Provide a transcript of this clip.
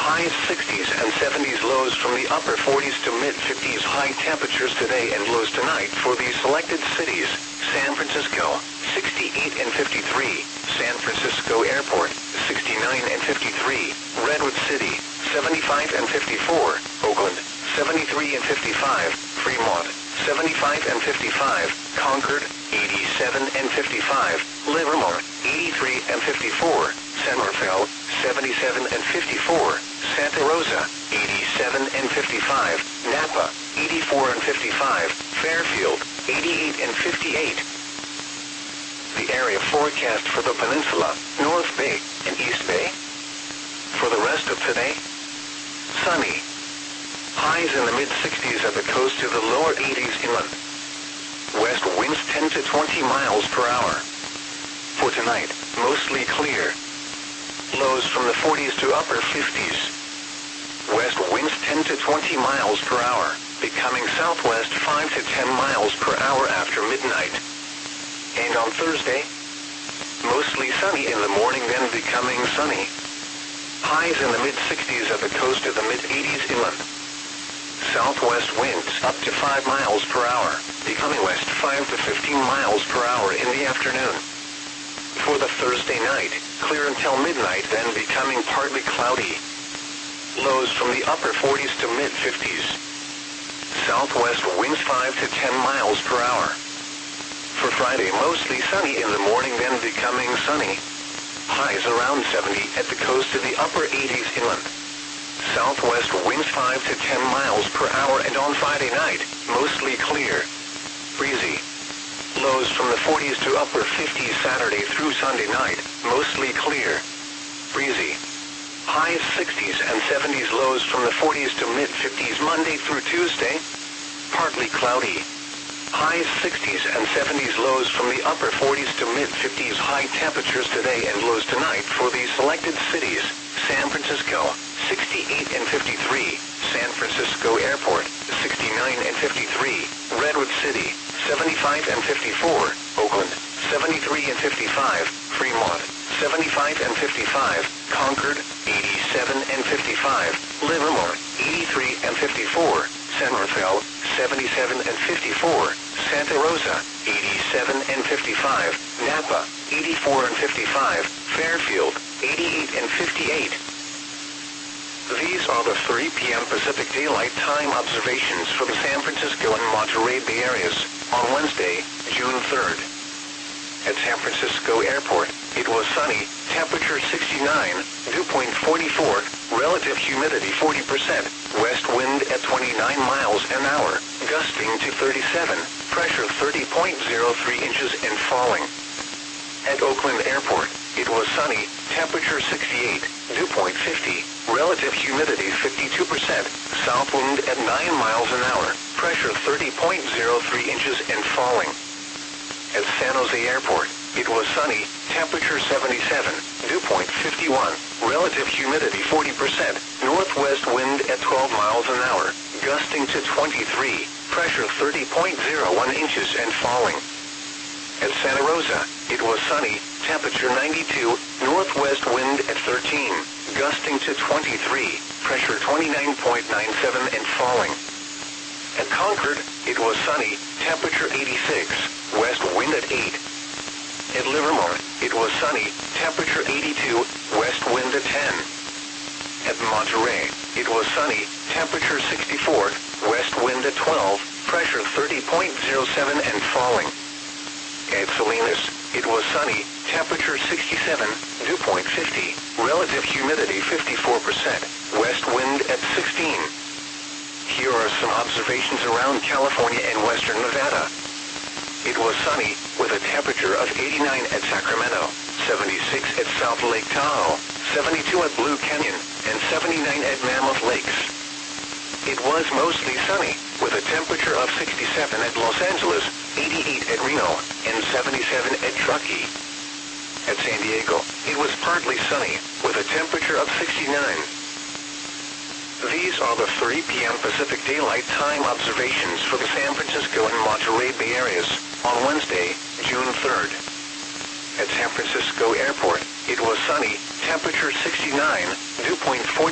Highs 60s and 70s, lows from the upper 40s to mid-50s. High temperatures today and lows tonight for these selected cities. San Francisco, 68 and 53. San Francisco Airport, 69 and 53. Redwood City, 75 and 54. Oakland, 73 and 55. Fremont, 75 and 55. Concord, 87 and 55. Livermore, 83 and 54. San Rafael, 77 and 54. Santa Rosa, 87 and 55. Napa, 84 and 55. Fairfield, 88 and 58. The area forecast for the peninsula, North Bay, and East Bay. For the rest of today, sunny. Highs in the mid-60s at the coast to the lower 80s inland. West winds 10 to 20 miles per hour. For tonight, mostly clear. Lows from the 40s to upper 50s. West winds 10 to 20 miles per hour, becoming southwest 5 to 10 miles per hour after midnight. And on Thursday, mostly sunny in the morning, then becoming sunny. Highs in the mid-60s at the coast to the mid-80s inland. Southwest winds up to 5 miles per hour, becoming west 5 to 15 miles per hour in the afternoon. For the Thursday night, clear until midnight, then becoming partly cloudy. Lows from the upper 40s to mid-50s. Southwest winds 5 to 10 miles per hour. For Friday, mostly sunny in the morning, then becoming sunny. Highs around 70 at the coast to the upper 80s inland. Southwest winds 5 to 10 miles per hour, and on Friday night, mostly clear. Breezy. Lows from the 40s to upper 50s Saturday through Sunday night, mostly clear. Breezy. Highs 60s and 70s, lows from the 40s to mid-50s Monday through Tuesday. Partly cloudy. Highs 60s and 70s, lows from the upper 40s to mid-50s. High temperatures today and lows tonight for these selected cities. San Francisco, 68 and 53. San Francisco Airport, 69 and 53. Redwood City, 75 and 54. Oakland, 73 and 55. Fremont, 75 and 55. Concord, 87 and 55. Livermore, 83 and 54. San Rafael, 77 and 54. Santa Rosa, 87 and 55. Napa, 84 and 55. Fairfield, 88 and 58. These are the 3 p.m. Pacific Daylight Time observations for the San Francisco and Monterey Bay areas on Wednesday, June 3rd. At San Francisco Airport, it was sunny, temperature 69, dew point 44, relative humidity 40%, west wind at 29 miles an hour, gusting to 37, pressure 30.03 inches and falling. At Oakland Airport, it was sunny, temperature 68, dew point 50, relative humidity 52%, south wind at 9 miles an hour, pressure 30.03 inches and falling. At San Jose Airport, it was sunny, temperature 77, dew point 51, relative humidity 40%, northwest wind at 12 miles an hour, gusting to 23, pressure 30.01 inches and falling. At Santa Rosa, it was sunny, temperature 92, northwest wind at 13, gusting to 23, pressure 29.97 and falling. At Concord, it was sunny, temperature 86, west wind at 8. At Livermore, it was sunny, temperature 82, west wind at 10. At Monterey, it was sunny, temperature 64, west wind at 12, pressure 30.07 and falling. At Salinas, it was sunny, temperature 67, dew point 50, relative humidity 54%, west wind at 16. Here are some observations around California and western Nevada. It was sunny, with a temperature of 89 at Sacramento, 76 at South Lake Tahoe, 72 at Blue Canyon, and 79 at Mammoth Lakes. It was mostly sunny, with a temperature of 67 at Los Angeles, 88 at Reno, and 77 at Truckee. At San Diego, it was partly sunny, with a temperature of 69. These are the 3 p.m. Pacific Daylight Time observations for the San Francisco and Monterey Bay areas on Wednesday, June 3rd. At San Francisco Airport, it was sunny, temperature 69, dew point 40.